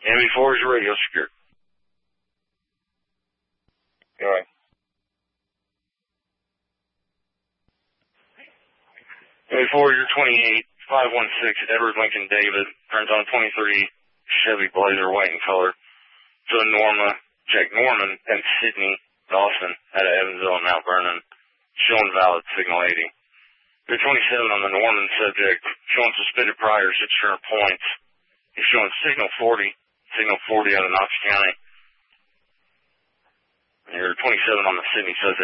MB4 is your radio secure. All right. MB4 is your 28, 516 Edward Lincoln David, turns on 23 Chevy Blazer, white in color. So Norman and Sydney Dawson out of Evansville and Mount Vernon, showing valid signal 80. You're 27 on the Norman subject, showing suspended prior 600 points. He's showing signal 40 out of Knox County. You're 27 on the Sydney subject.